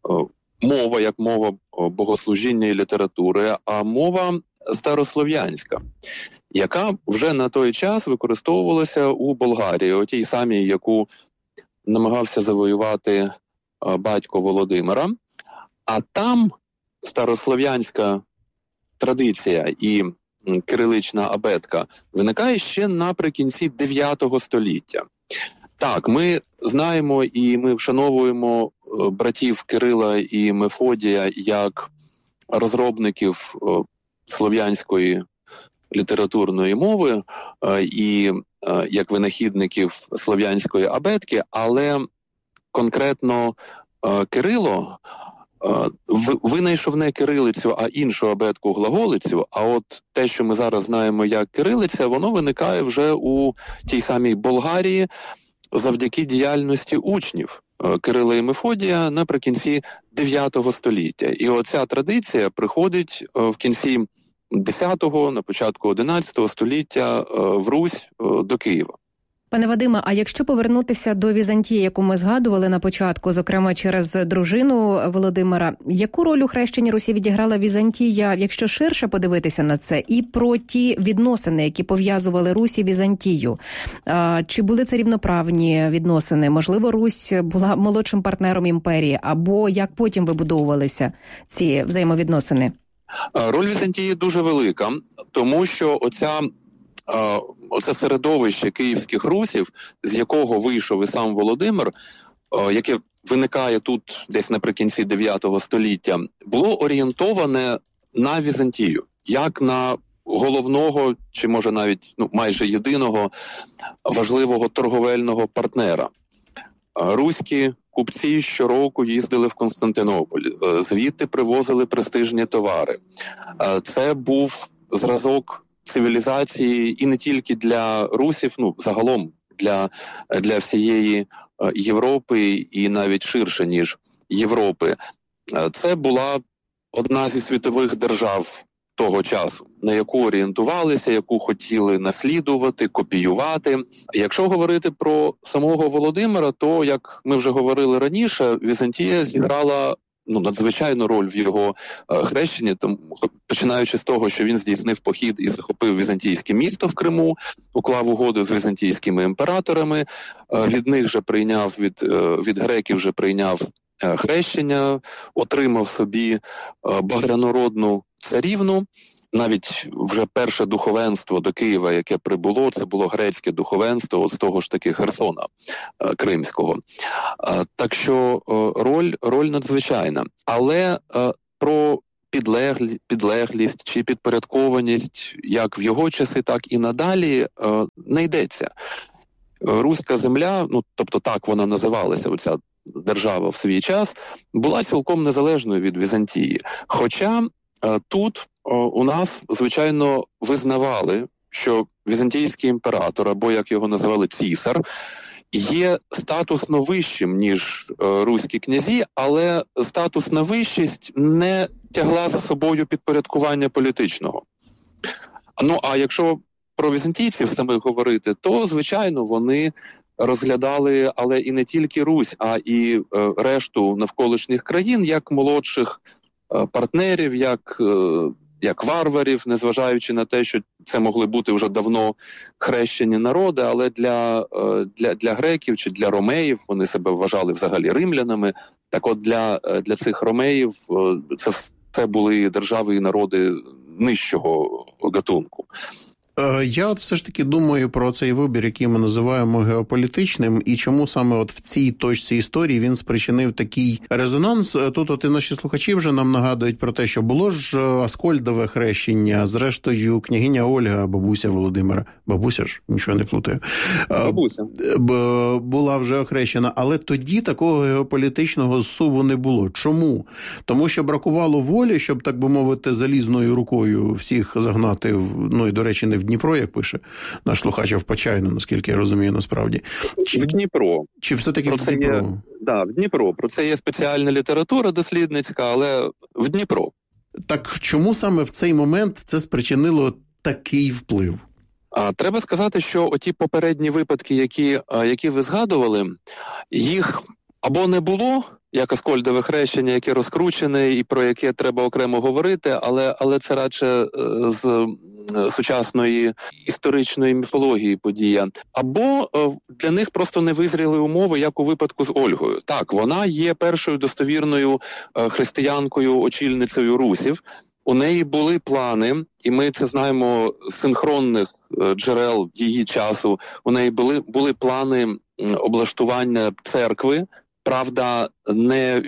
мова, як мова богослужіння і літератури, а мова старослов'янська, яка вже на той час використовувалася у Болгарії, о тій самій, яку намагався завоювати батько Володимира. А там старослов'янська традиція і кирилична абетка виникає ще наприкінці 9 століття. Так, ми знаємо і ми вшановуємо братів Кирила і Мефодія як розробників слов'янської літературної мови і як винахідників слов'янської абетки, але конкретно Кирило винайшов не кирилицю, а іншу абетку глаголицю, а от те, що ми зараз знаємо як кирилиця, воно виникає вже у тій самій Болгарії завдяки діяльності учнів Кирила і Мефодія наприкінці 9 століття. І оця традиція приходить в кінці 10-го, на початку 11 століття в Русь до Києва. Пане Вадиме, а якщо повернутися до Візантії, яку ми згадували на початку, зокрема через дружину Володимира, яку роль у хрещенні Русі відіграла Візантія, якщо ширше подивитися на це, і про ті відносини, які пов'язували Русь і Візантію? Чи були це рівноправні відносини? Можливо, Русь була молодшим партнером імперії, або як потім вибудовувалися ці взаємовідносини? Роль Візантії дуже велика, тому що оце середовище київських русів, з якого вийшов і сам Володимир, яке виникає тут десь наприкінці 9 століття, було орієнтоване на Візантію, як на головного, чи може навіть майже єдиного важливого торговельного партнера. Руські купці щороку їздили в Константинополь, звідти привозили престижні товари. Це був зразок цивілізації і не тільки для русів, загалом для всієї Європи і навіть ширше, ніж Європи. Це була одна зі світових держав того часу, на яку орієнтувалися, яку хотіли наслідувати, копіювати. Якщо говорити про самого Володимира, то, як ми вже говорили раніше, Візантія зіграла надзвичайну роль в його хрещенні, починаючи з того, що він здійснив похід і захопив візантійське місто в Криму, уклав угоду з візантійськими імператорами, від них же прийняв, від греків же прийняв хрещення, отримав собі багрянородну царівну. Навіть вже перше духовенство до Києва, яке прибуло, це було грецьке духовенство з того ж таки Херсона Кримського. Так що роль надзвичайна. Але про підлеглість чи підпорядкованість як в його часи, так і надалі не йдеться. Руська земля, тобто так вона називалася, оця держава в свій час, була цілком незалежною від Візантії. Хоча тут у нас, звичайно, визнавали, що візантійський імператор, або, як його називали, цісар, є статусно вищим, ніж руські князі, але статусна вищість не тягла за собою підпорядкування політичного. А якщо про візантійців самих говорити, то, звичайно, вони розглядали, але і не тільки Русь, а і решту навколишніх країн, як молодших партнерів, як варварів, незважаючи на те, що це могли бути вже давно хрещені народи, але для греків чи для ромеїв, вони себе вважали взагалі римлянами, так от для цих ромеїв це були держави і народи нижчого гатунку. Я от все ж таки думаю про цей вибір, який ми називаємо геополітичним, і чому саме от в цій точці історії він спричинив такий резонанс. Тут от і наші слухачі вже нам нагадують про те, що було ж Аскольдове хрещення, зрештою княгиня Ольга, бабуся Володимира, бабуся ж, нічого не плутаю, бабуся була вже охрещена, але тоді такого геополітичного зсуву не було. Чому? Тому що бракувало волі, щоб, так би мовити, залізною рукою всіх загнати, і, до речі, не в Дніпро, як пише наш слухач, в Почайну, наскільки я розумію, насправді. В Дніпро. Чи все-таки в Дніпро? Так, в Дніпро. Про це є спеціальна література дослідницька, але в Дніпро. Так чому саме в цей момент це спричинило такий вплив? Треба сказати, що оті попередні випадки, які ви згадували, їх або не було, як Аскольдове хрещення, яке розкручене і про яке треба окремо говорити, але це радше з сучасної історичної міфології подія. Або для них просто не визріли умови, як у випадку з Ольгою. Так, вона є першою достовірною християнкою, очільницею русів. У неї були плани, і ми це знаємо з синхронних джерел її часу. У неї були плани облаштування церкви. Правда, не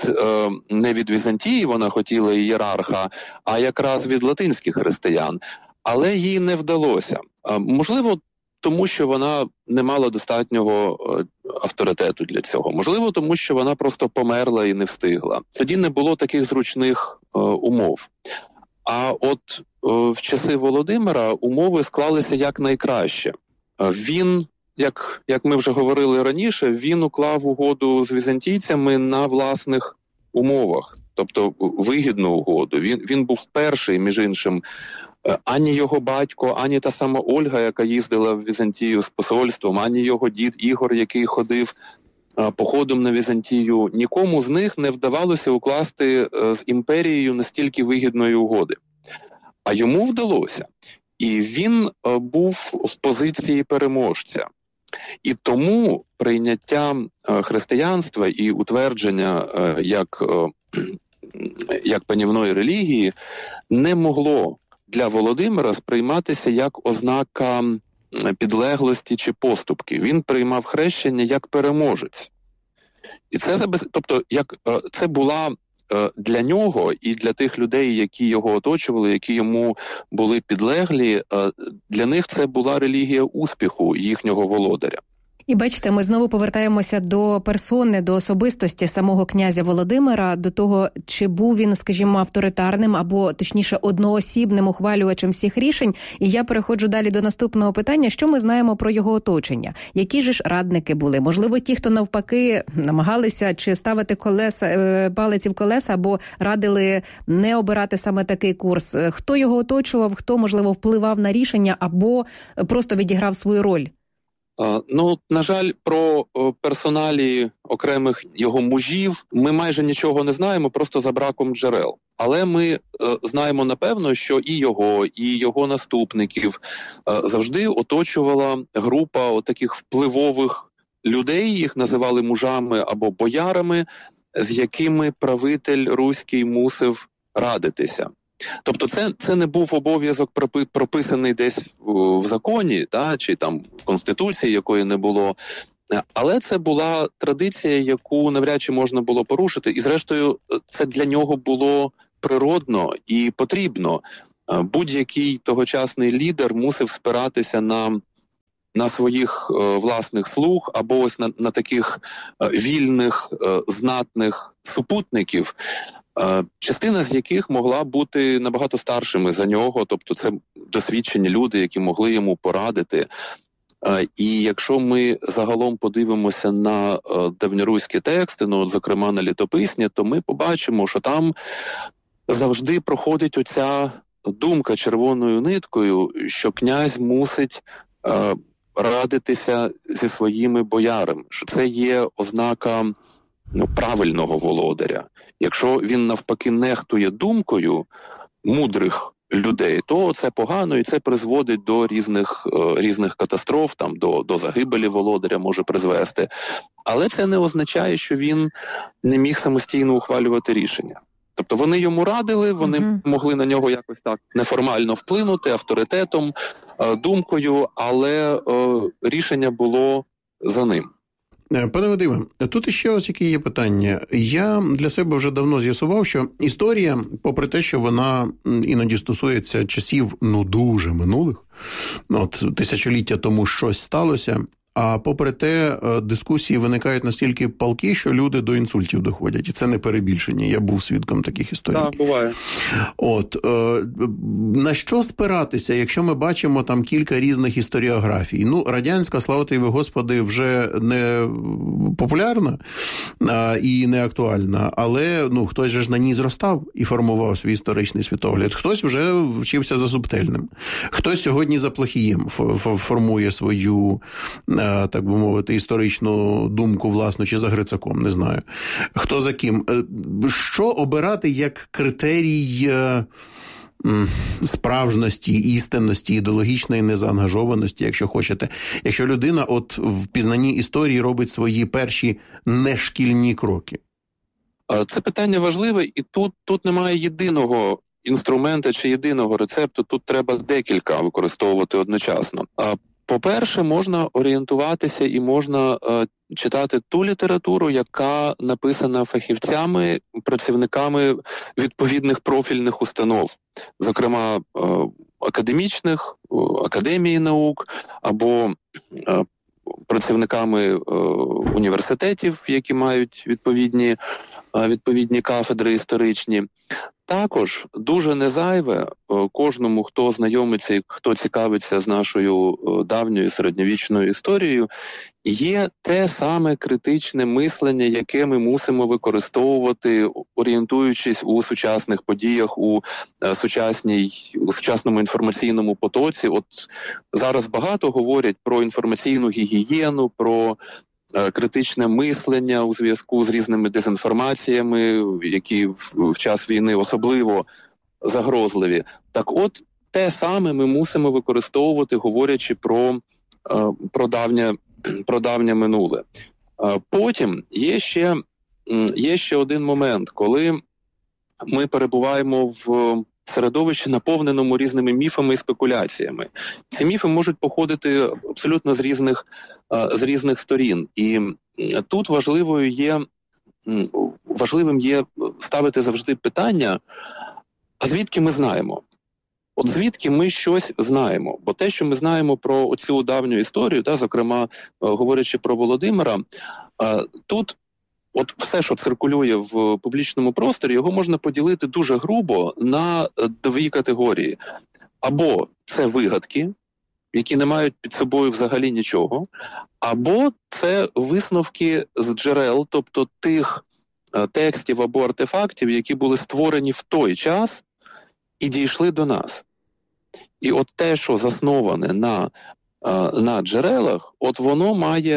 від Візантії вона хотіла ієрарха, а якраз від латинських християн. Але їй не вдалося. Можливо, тому що вона не мала достатнього авторитету для цього. Можливо, тому що вона просто померла і не встигла. Тоді не було таких зручних умов. А от в часи Володимира умови склалися якнайкраще. Він, як ми вже говорили раніше, він уклав угоду з візантійцями на власних умовах, тобто вигідну угоду. Він був перший, між іншим. Ані його батько, ані та сама Ольга, яка їздила в Візантію з посольством, ані його дід Ігор, який ходив походом на Візантію, нікому з них не вдавалося укласти з імперією настільки вигідної угоди. А йому вдалося. І він був в позиції переможця. І тому прийняття християнства і утвердження як панівної релігії не могло для Володимира сприйматися як ознака підлеглості чи поступки. Він приймав хрещення як переможець. І це була для нього і для тих людей, які його оточували, які йому були підлеглі, для них це була релігія успіху їхнього володаря. І бачите, ми знову повертаємося до персони, до особистості самого князя Володимира, до того, чи був він, скажімо, авторитарним або, точніше, одноосібним ухвалювачем всіх рішень. І я переходжу далі до наступного питання. Що ми знаємо про його оточення? Які ж радники були? Можливо, ті, хто навпаки намагалися чи ставити палиці в колеса, або радили не обирати саме такий курс? Хто його оточував, хто, можливо, впливав на рішення або просто відіграв свою роль? На жаль, про персоналі окремих його мужів ми майже нічого не знаємо, просто за браком джерел. Але ми знаємо, напевно, що і його наступників завжди оточувала група таких впливових людей, їх називали мужами або боярами, з якими правитель руський мусив радитися. Тобто це не був обов'язок прописаний десь в законі, чи там в Конституції, якої не було, але це була традиція, яку навряд чи можна було порушити, і зрештою це для нього було природно і потрібно. Будь-який тогочасний лідер мусив спиратися на своїх власних слуг або ось на таких вільних, знатних супутників, частина з яких могла бути набагато старшими за нього, тобто це досвідчені люди, які могли йому порадити. І якщо ми загалом подивимося на давньоруські тексти, зокрема на літописні, то ми побачимо, що там завжди проходить оця думка червоною ниткою, що князь мусить радитися зі своїми боярами, що це є ознака правильного володаря. Якщо він навпаки нехтує думкою мудрих людей, то це погано і це призводить до різних катастроф, до загибелі володаря може призвести. Але це не означає, що він не міг самостійно ухвалювати рішення. Тобто вони йому радили, вони могли на нього якось так неформально вплинути авторитетом, думкою, але рішення було за ним. Пане Вадиме, тут іще ось які є питання. Я для себе вже давно з'ясував, що історія, попри те, що вона іноді стосується часів, дуже минулих, тисячоліття тому щось сталося, а попри те, дискусії виникають настільки палкі, що люди до інсультів доходять. І це не перебільшення. Я був свідком таких історій. Так, буває. На що спиратися, якщо ми бачимо там кілька різних історіографій? Радянська, слава тобі, Господи, вже не популярна і не актуальна, але хтось же ж на ній зростав і формував свій історичний світогляд. Хтось вже вчився за Субтельним. Хтось сьогодні за Плохієм формує свою, так би мовити, історичну думку власну, чи за Грицаком, не знаю. Хто за ким. Що обирати як критерій справжності, істинності, ідеологічної незаангажованості, якщо хочете. Якщо людина в пізнанні історії робить свої перші нешкільні кроки. Це питання важливе, і тут немає єдиного інструмента чи єдиного рецепту, тут треба декілька використовувати одночасно. По-перше, можна орієнтуватися і можна читати ту літературу, яка написана фахівцями, працівниками відповідних профільних установ, зокрема академічних, академії наук або працівниками університетів, які мають відповідні кафедри історичні. Також дуже незайве кожному, хто знайомиться і хто цікавиться з нашою давньою середньовічною історією, є те саме критичне мислення, яке ми мусимо використовувати, орієнтуючись у сучасних подіях, у сучасному інформаційному потоці. Зараз багато говорять про інформаційну гігієну, про критичне мислення у зв'язку з різними дезінформаціями, які в час війни особливо загрозливі. Так те саме ми мусимо використовувати, говорячи про давнє минуле. Потім є ще один момент, коли ми перебуваємо в середовищі, наповненому різними міфами і спекуляціями. Ці міфи можуть походити абсолютно з різних сторін. І тут важливим є ставити завжди питання, а звідки ми знаємо? от звідки ми щось знаємо. Бо те, що ми знаємо про оцю давню історію, зокрема, говорячи про Володимира, тут от все, що циркулює в публічному просторі, його можна поділити дуже грубо на дві категорії. Або це вигадки, які не мають під собою взагалі нічого, або це висновки з джерел, тобто тих текстів або артефактів, які були створені в той час і дійшли до нас. І от те, що засноване на джерелах, от воно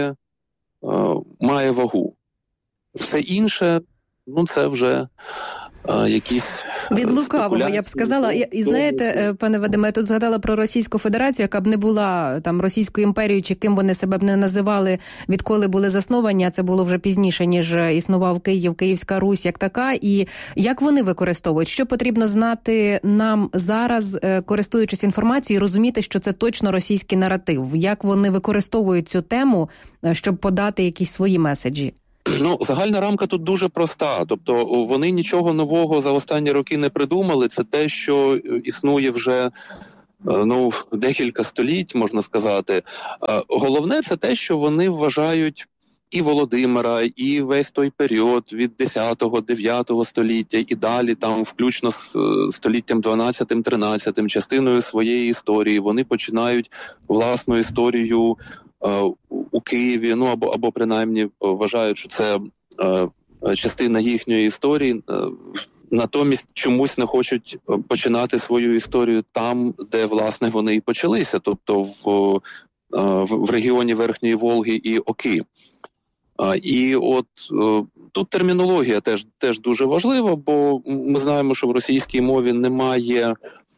має вагу. Все інше, це вже якісь від лукавого, я б сказала. І знаєте, пане Вадиме, я тут згадала про Російську Федерацію, яка б не була там Російською імперією, чи ким вони себе б не називали, відколи були засновані, а це було вже пізніше, ніж існував Київ, Київська Русь як така. І як вони використовують? Що потрібно знати нам зараз, користуючись інформацією, розуміти, що це точно російський наратив? Як вони використовують цю тему, щоб подати якісь свої меседжі? Загальна рамка тут дуже проста. Тобто вони нічого нового за останні роки не придумали. Це те, що існує вже декілька століть, можна сказати. Головне – це те, що вони вважають і Володимира, і весь той період від 10-9 століття і далі, там включно з століттям 12-13, частиною своєї історії. Вони починають власну історію у Києві, або принаймні вважають, що це частина їхньої історії, натомість чомусь не хочуть починати свою історію там, де, власне, вони і почалися, тобто в регіоні Верхньої Волги і Оки. І от тут термінологія теж дуже важлива, бо ми знаємо, що в російській мові немає,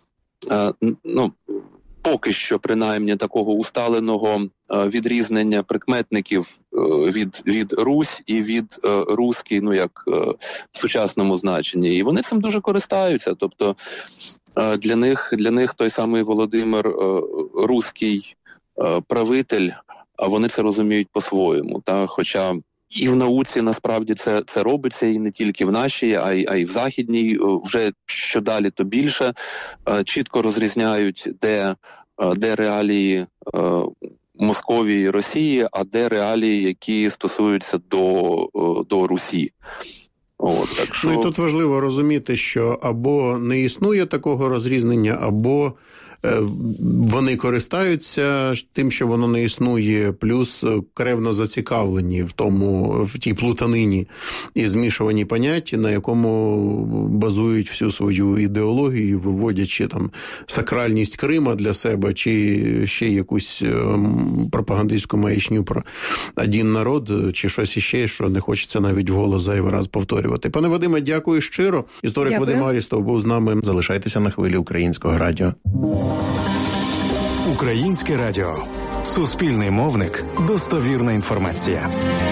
поки що, принаймні, такого усталеного відрізнення прикметників від Русь і від руський, як в сучасному значенні. І вони цим дуже користаються. Тобто для них той самий Володимир руський правитель, а вони це розуміють по-своєму. Хоча і в науці насправді це робиться, і не тільки в нашій, а й в західній. Вже що далі, то більше. Чітко розрізняють, де реалії Московії і Росії, а де реалії, які стосуються до Русі. Так що... І тут важливо розуміти, що або не існує такого розрізнення, або вони користаються тим, що воно не існує, плюс кревно зацікавлені в тій плутанині і змішувані поняття, на якому базують всю свою ідеологію, виводячи там сакральність Крима для себе, чи ще якусь пропагандистську маячню про один народ, чи щось іще, що не хочеться навіть вголос зайвий раз повторювати. Пане Вадиме, дякую щиро. Історик Вадим Арістов був з нами. Залишайтеся на хвилі Українського радіо. Українське радіо. Суспільний мовник. Достовірна інформація.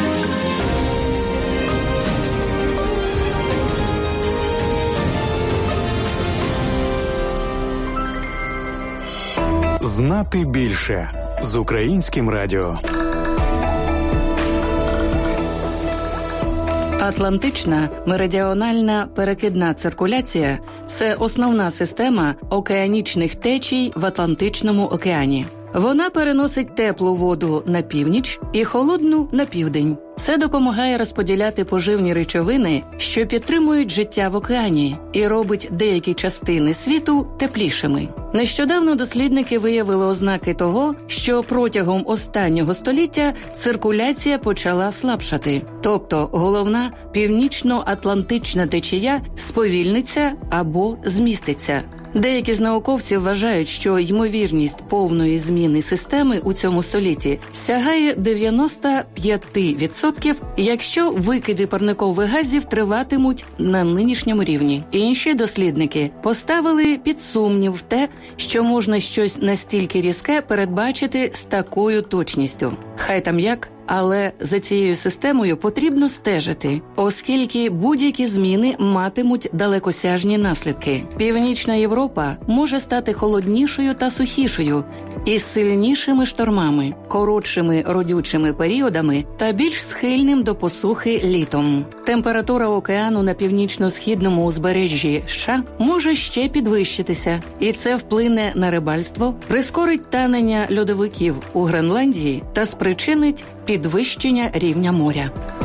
Знати більше. З Українським радіо. Атлантична меридіональна перекидна циркуляція – це основна система океанічних течій в Атлантичному океані. Вона переносить теплу воду на північ і холодну на південь. Це допомагає розподіляти поживні речовини, що підтримують життя в океані, і робить деякі частини світу теплішими. Нещодавно дослідники виявили ознаки того, що протягом останнього століття циркуляція почала слабшати. Тобто головна північно-атлантична течія сповільниться або зміститься. Деякі з науковців вважають, що ймовірність повної зміни системи у цьому столітті сягає 95%, якщо викиди парникових газів триватимуть на нинішньому рівні. Інші дослідники поставили під сумнів те, що можна щось настільки різке передбачити з такою точністю. Хай там як, Але за цією системою потрібно стежити, оскільки будь-які зміни матимуть далекосяжні наслідки. Північна Європа може стати холоднішою та сухішою, із сильнішими штормами, коротшими родючими періодами та більш схильним до посухи літом. Температура океану на північно-східному узбережжі США може ще підвищитися, і це вплине на рибальство, прискорить танення льодовиків у Гренландії та спричинить підвищення рівня моря.